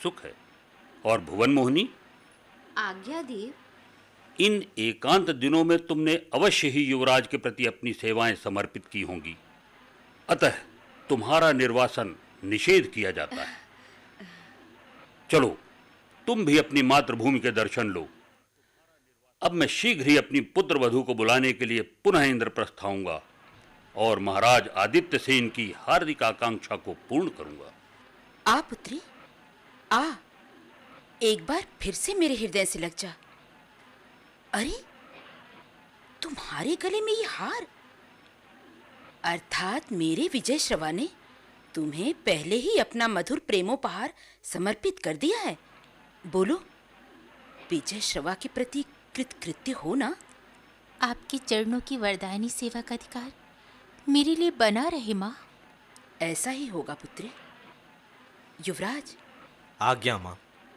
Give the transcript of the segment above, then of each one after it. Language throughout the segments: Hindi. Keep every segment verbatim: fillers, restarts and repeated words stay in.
उत्सुक है। और भुवन मोहिनी, आज्ञा देव। इन एकांत दिनों में तुमने अवश्य ही युवराज के प्रति अपनी सेवाएं समर्पित की होंगी, अतः तुम्हारा निर्वासन निषेध किया जाता है। चलो, तुम भी अपनी मातृभूमि के दर्शन लो। अब मैं शीघ्र ही अपनी पुत्र वधू को बुलाने के लिए पुनः इंद्रप्रस्थ आऊंगा और महाराज आदित्य सेन की हार्दिक आकांक्षा को पूर्ण करूंगा। आ पुत्री, आ, एक बार फिर से मेरे हृदय से लग जा। अरे, तुम्हारे गले में ये हार, अर्थात मेरे विजय श्रवा ने तुम्हें पहले ही अपना मधुर प्रेमोपहार समर्पित कर दिया है। बोलो, विजय श्रवा के प्रति कृतकृत्य हो ना? आपके चरणों की वरदायनी सेवा का अधिकार मेरे लिए बना रहे माँ। ऐसा ही होगा पुत्र। युवराज, आज्ञा माँ।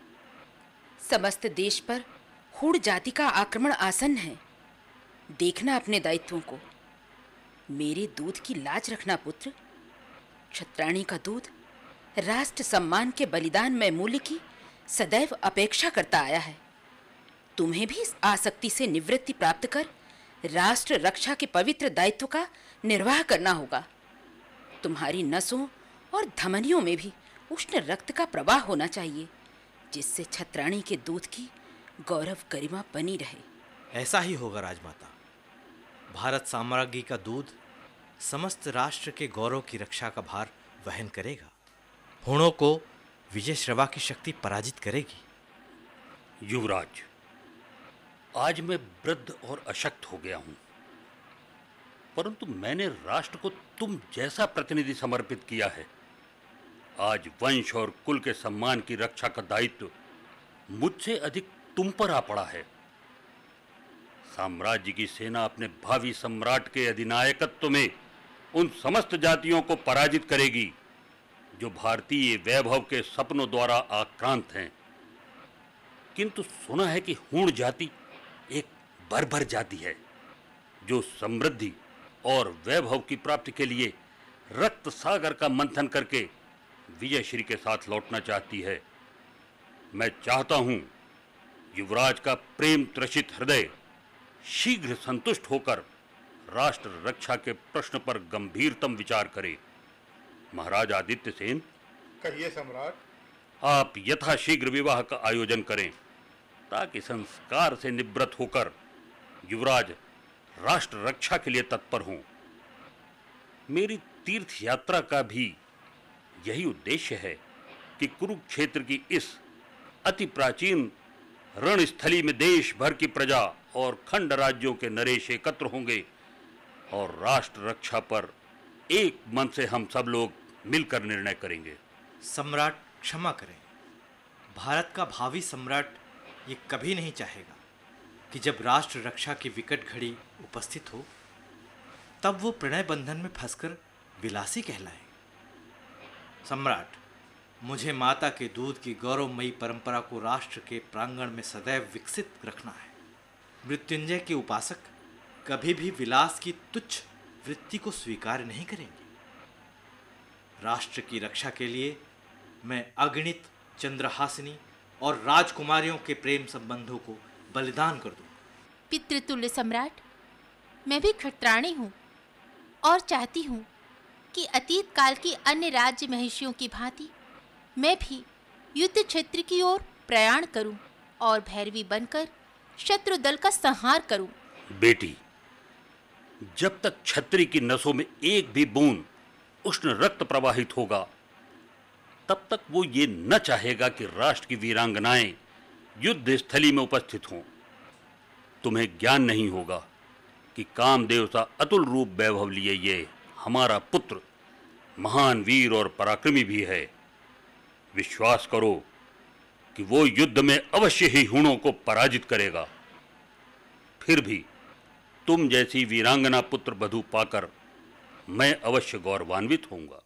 समस्त देश पर हूण जाति का आक्रमण आसन्न है। देखना अपने दायित्वों को। मेरे दूध की लाज रखना पुत्र। क्षत्राणी का दूध राष्ट्र सम्मान के बलिदान में मूल्य की सदैव अपेक्षा करता आया है। तुम्हें भी इस आसक्ति से निवृत्ति प्राप्त कर राष्ट्र रक्षा के पवित्र दायित्व का निर्वाह करना होगा। तुम्हारी नसों और धमनियों में भी उष्ण रक्त का प्रवाह होना चाहिए, जिससे छत्राणी के दूध की गौरव गरिमा बनी रहे। ऐसा ही होगा राजमाता। भारत साम्राज्य का दूध समस्त राष्ट्र के गौरव की रक्षा का भार वहन करेगा। हूणों को विजय श्रवा की शक्ति पराजित करेगी। युवराज, आज मैं वृद्ध और अशक्त हो गया हूं, परंतु मैंने राष्ट्र को तुम जैसा प्रतिनिधि समर्पित किया है। आज वंश और कुल के सम्मान की रक्षा का दायित्व मुझसे अधिक तुम पर आ पड़ा है। साम्राज्य की सेना अपने भावी सम्राट के अधिनायकत्व में उन समस्त जातियों को पराजित करेगी जो भारतीय वैभव के सपनों द्वारा आक्रांत हैं। किंतु सुना है कि हूण जाति एक बर्बर जाति है जो समृद्धि और वैभव की प्राप्ति के लिए रक्त सागर का मंथन करके विजयश्री के साथ लौटना चाहती है। मैं चाहता हूं युवराज का प्रेम त्रसित हृदय शीघ्र संतुष्ट होकर राष्ट्र रक्षा के प्रश्न पर गंभीरतम विचार करे। महाराज आदित्य सेन, कहिए सम्राट। आप यथाशीघ्र विवाह का आयोजन करें ताकि संस्कार से निवृत्त होकर युवराज राष्ट्र रक्षा के लिए तत्पर हों। मेरी तीर्थ यात्रा का भी यही उद्देश्य है कि कुरुक्षेत्र की इस अति प्राचीन रणस्थली में देश भर की प्रजा और खंड राज्यों के नरेश एकत्र होंगे और राष्ट्र रक्षा पर एक मन से हम सब लोग मिलकर निर्णय करेंगे। सम्राट क्षमा करें, भारत का भावी सम्राट ये कभी नहीं चाहेगा कि जब राष्ट्र रक्षा की विकट घड़ी उपस्थित हो तब वो प्रणय बंधन में फंसकर विलासी कहलाए। सम्राट, मुझे माता के दूध की गौरवमयी परंपरा को राष्ट्र के प्रांगण में सदैव विकसित रखना है। मृत्युंजय के उपासक कभी भी विलास की तुच्छ वृत्ति को स्वीकार नहीं करेंगे। राष्ट्र की रक्षा के लिए मैं अगणित चंद्रहासिनी और राजकुमारियों के प्रेम संबंधों को बलिदान कर दूं। पितृतुल्य सम्राट, मैं भी क्षत्राणी हूँ और चाहती हूँ कि अतीत काल की अन्य राज्य महिषियों की भांति मैं भी युद्ध क्षेत्र की ओर प्रयाण करूं और भैरवी बनकर शत्रु दल का संहार करूं। बेटी, जब तक क्षत्रिय की नसों में एक भी बूंद उष्ण रक्त प्रवाहित होगा तब तक वो ये न चाहेगा कि राष्ट्र की वीरांगनाएं युद्ध स्थली में उपस्थित हों। तुम्हें ज्ञान नहीं होगा कि कामदेव सा अतुल रूप वैभव लिए ये हमारा पुत्र महान वीर और पराक्रमी भी है। विश्वास करो कि वो युद्ध में अवश्य ही हूणों को पराजित करेगा। फिर भी तुम जैसी वीरांगना पुत्र वधू पाकर मैं अवश्य गौरवान्वित होऊंगा।